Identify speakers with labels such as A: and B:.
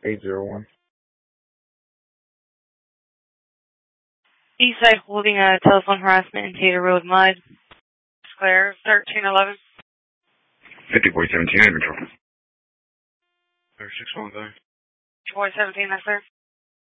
A: 801.
B: Eastside holding a telephone harassment in Tater Road Mud. Claire, 1311.
A: 50.17, control. 6 1 5.
B: 417, that's clear.